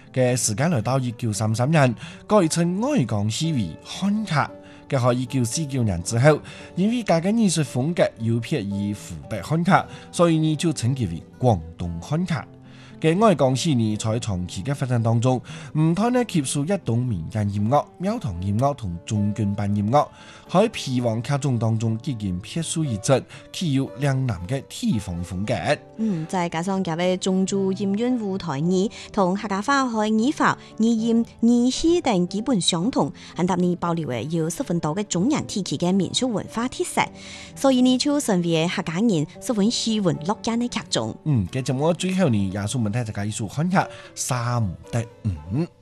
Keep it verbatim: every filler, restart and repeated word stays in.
嘅時間來到一九三三年，改稱愛江戲為漢客。嘅係一九四九年之後，因為佢嘅藝術風格有別於湖北漢客，所以呢就稱其為廣東漢客。嘅愛江戲呢，在長期嘅發展當中，唔單呢吸收一種民間音樂、廟堂音樂同中軍版音樂，喺皮王劇種當中結見撇書一則，具有嶺南嘅地方風格。 嗯，再加上佢嘅中州音韻舞台語同客家話嘅語法、語音、語氣等基本相同，很搭呢保留嘅有十分多嘅中原地區嘅民俗文化特色，所以呢就成為客家人十分喜聞樂見嘅劇種。 嗯，嘅節目最後呢，也數問題就係一首漢客三得五。